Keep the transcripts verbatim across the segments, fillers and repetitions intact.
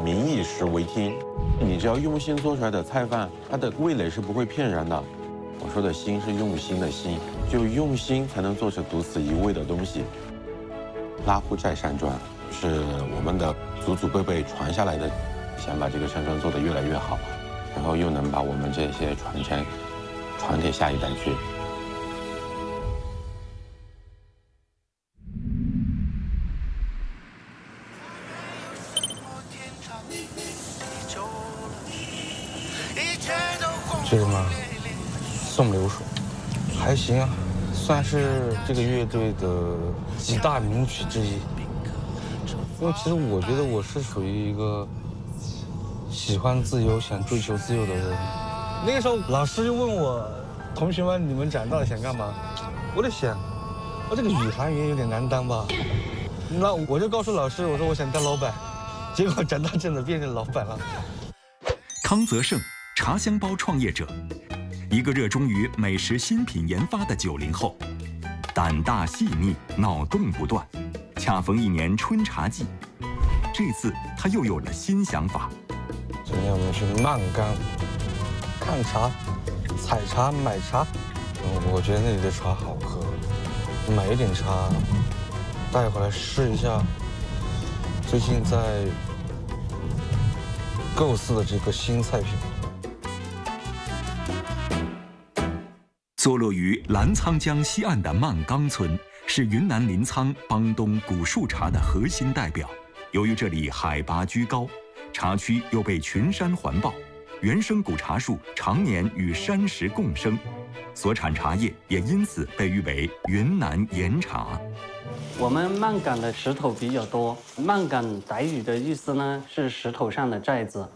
民以食为天，你只要用心做出来的菜饭，它的味蕾是不会骗人的。我说的心是用心的心，就用心才能做出独此一味的东西。拉祜寨山庄是我们的祖祖辈辈传下来的，想把这个山庄做得越来越好，然后又能把我们这些传承传给下一代去。 这个嘛，送流水，还行啊，算是这个乐队的几大名曲之一。因为其实我觉得我是属于一个喜欢自由、想追求自由的人。那个时候老师就问我，同学们，你们长大了想干嘛？我在想，我这个宇航员有点难当吧？那我就告诉老师，我说我想当老板，结果长大真的变成老板了。 康泽胜。茶香包创业者，一个热衷于美食新品研发的九零后，胆大细腻，脑洞不断。恰逢一年春茶季，这次他又有了新想法。 今天我们去曼岗看茶、采茶、买茶。我觉得那里的茶好喝，买一点茶带回来试一下。最近在构思的这个新菜品。 坐落于澜沧江西岸的曼岗村，是云南临沧邦东古树茶的核心代表。由于这里海拔居高，茶区又被群山环抱，原生古茶树常年与山石共生，所产茶叶也因此被誉为云南岩茶。 我们曼岗的石头比较多，曼岗傣语的意思呢是石头上的寨子。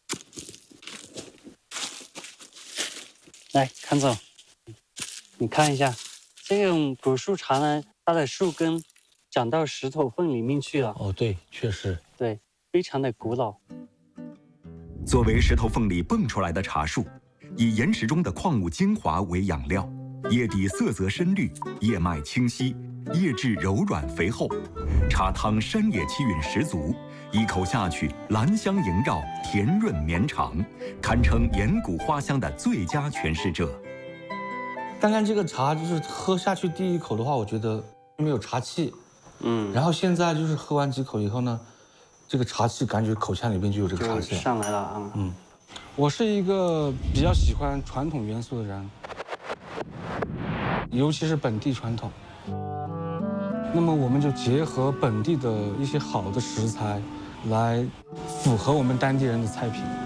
来，康总。你看一下，这种古树茶呢，它的树根长到石头缝里面去了。 哦，对，确实， 对，非常的古老。 作为石头缝里蹦出来的茶树，以岩石中的矿物精华为养料，叶底色泽深绿，叶脉清晰，叶质柔软肥厚，茶汤山野气韵十足，一口下去，兰香萦绕，甜润绵长，堪称岩谷花香的最佳诠释者。 刚刚这个茶就是喝下去第一口的话，我觉得没有茶气，嗯，然后现在就是喝完几口以后呢，这个茶气感觉口腔里面就有这个茶气上来了啊， 嗯，我是一个比较喜欢传统元素的人，尤其是本地传统。那么我们就结合本地的一些好的食材，来符合我们当地人的菜品。